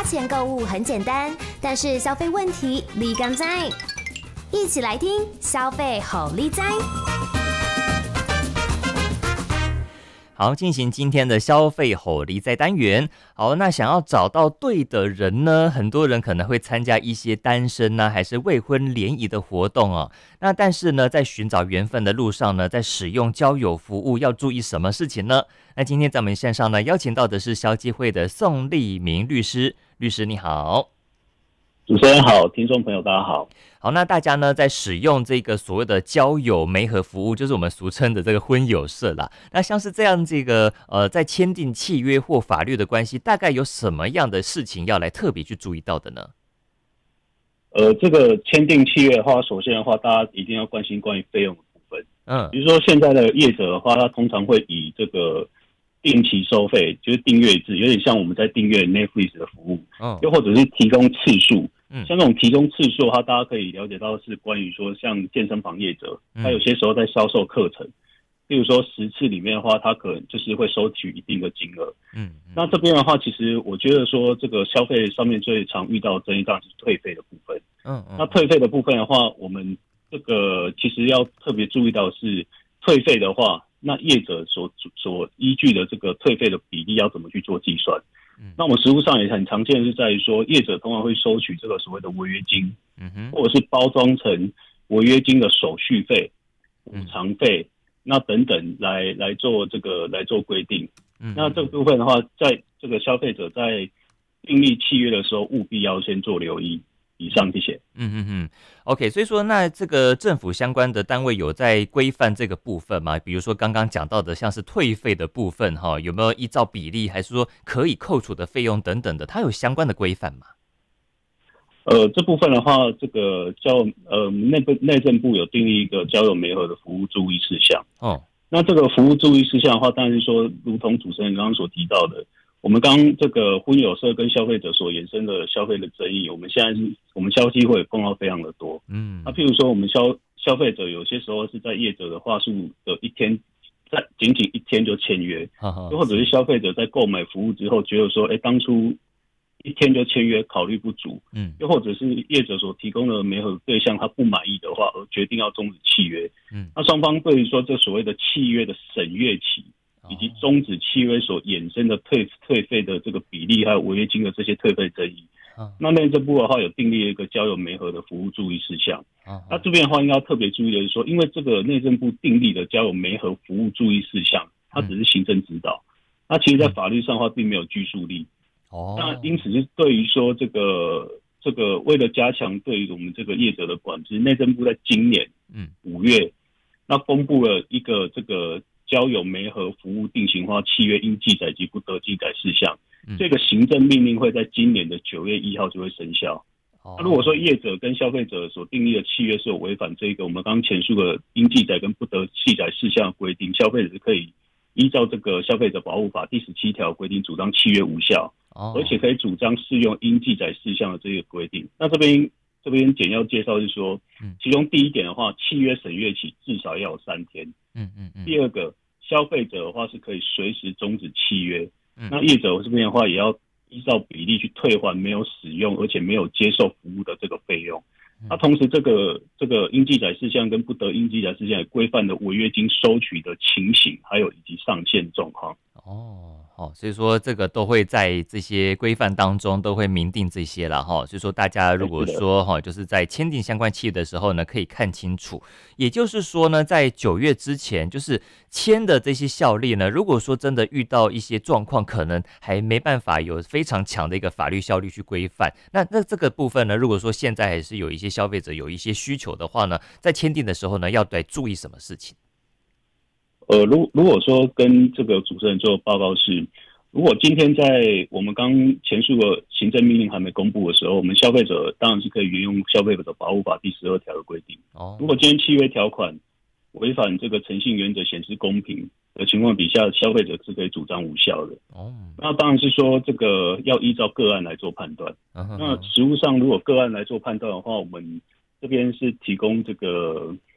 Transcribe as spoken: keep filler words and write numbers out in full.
花钱购物很简单，但是消费问题立竿在。一起来听消费好利哉。 好，进行今天的消费吼力在单元。好，那想要找到对的人呢，很多人可能会参加一些单身呢、啊，还是未婚联谊的活动哦。那但是呢，在寻找缘分的路上呢，在使用交友服务要注意什么事情呢？那今天在我们线上呢，邀请到的是消基会的宋立明律师。律师你好。 主持人好，听众朋友大家好。 好，那大家呢在使用这个所谓的交友媒合服务，就是我们俗称的这个婚友社啦。那像是这样这个呃，在签订契约或法律的关系，大概有什么样的事情要来特别去注意到的呢？ 呃，这个签订契约的话，首先的话，大家一定要关心关于费用的部分。嗯，比如说现在的业者的话，他通常会以这个定期收费，就是订阅制，有点像我们在订阅 Netflix 的服务，嗯，又或者是提供次数。嗯，像这种提供次数的话，大家可以了解到是关于说，像健身房业者，他有些时候在销售课程，例如说十次里面的话，他可能就是会收取一定的金额。嗯，那这边的话，其实我觉得说，这个消费上面最常遇到的争议当然是退费的部分。嗯嗯，那退费的部分的话，我们这个其实要特别注意到是退费的话，那业者所所依据的这个退费的比例要怎么去做计算？那我们实务上也很常见的是在于说，业者通常会收取这个所谓的违约金，嗯哼，或者是包装成违约金的手续费、补偿费，那等等来来做这个来做规定。嗯，那这个部分的话，在这个消费者在订立契约的时候，务必要先做留意。以上谢谢。 嗯嗯嗯 ，OK， 所以说那这个政府相关的单位有在规范这个部分吗？比如说刚刚讲到的像是退费的部分哈，有没有依照比例，还是说可以扣除的费用等等的，它有相关的规范吗？ 呃，这部分的话，这个交呃内部内政部有订立一个交友媒合的服务注意事项。哦，那这个服务注意事项的话，当然是说，如同主持人刚刚所提到的。我们刚这个婚友社跟消费者所衍生的消费的争议，我们现在是我们消基会碰到非常的多。嗯，那譬如说我们消消费者有些时候是在业者的话术的一天，在仅仅一天就签约，又或者是消费者在购买服务之后觉得说，哎，当初一天就签约考虑不足，嗯，又或者是业者所提供的媒合对象他不满意的话，而决定要终止契约。嗯，那双方对于说这所谓的契约的审阅期。以及终止契约所衍生的退退费的这个比例，还有违约金的这些退费争议，啊、那内政部的话有订立一个交友媒合的服务注意事项。啊、那这边的话应该要特别注意的是说，因为这个内政部订立的交友媒合服务注意事项，它只是行政指导，那、嗯、其实在法律上的话并没有拘束力。哦，那因此是对于说这个这个为了加强对于我们这个业者的管制，内政部在今年嗯五月，那公布了一个这个。交友媒合服务定型化契约应记载及不得记载事项，嗯、这个行政命令会在今年的九月一号就会生效。哦、那如果说业者跟消费者所订立的契约是有违反这个我们刚刚前述的应记载跟不得记载事项的规定，消费者是可以依照这个消费者保护法第十七条规定主张契约无效，哦、而且可以主张适用应记载事项的这个规定。那这边这边简要介绍是说，嗯、其中第一点的话，契约审阅期至少要有三天。嗯嗯嗯。第二个。消费者的话是可以随时终止契约，嗯、那业者这边的话也要依照比例去退还没有使用而且没有接受服务的这个费用。那、嗯啊、同时这个这个应记载事项跟不得应记载事项也规范的违约金收取的情形，还有以及上限状况。 哦。哦，所以说这个都会在这些规范当中都会明定这些了哈。所以说大家如果说哈，就是在签订相关契约的时候呢，可以看清楚。也就是说呢，在九月之前，就是签的这些效力呢，如果说真的遇到一些状况，可能还没办法有非常强的一个法律效力去规范。那那这个部分呢，如果说现在还是有一些消费者有一些需求的话呢，在签订的时候呢，要来注意什么事情？ 呃，如如果说跟这个主持人做报告是，如果今天在我们刚前述的行政命令还没公布的时候，我们消费者当然是可以沿用消费者保护法第十二条的规定。哦，如果今天契约条款违反这个诚信原则显示公平的情况底下，消费者是可以主张无效的。哦，那当然是说这个要依照个案来做判断。嗯、那实务上如果个案来做判断的话，我们这边是提供这个